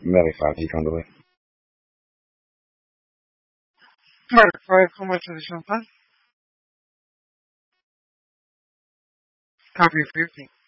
verify if you can do it. Verify conversation, huh? Copy 50.